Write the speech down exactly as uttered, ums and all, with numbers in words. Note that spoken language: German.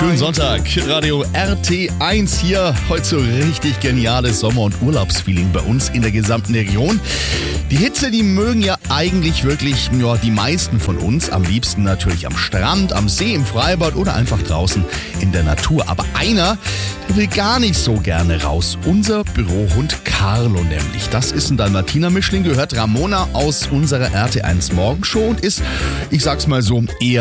Schönen Sonntag, Radio R T eins hier. Heute so richtig geniales Sommer- und Urlaubsfeeling bei uns in der gesamten Region. Die Hitze, die mögen ja eigentlich wirklich ja, die meisten von uns. Am liebsten natürlich am Strand, am See, im Freibad oder einfach draußen in der Natur. Aber einer, der will gar nicht so gerne raus. Unser Bürohund Carlo nämlich. Das ist ein Dalmatiner-Mischling, gehört Ramona aus unserer R T eins Morgenshow und ist, ich sag's mal so, eher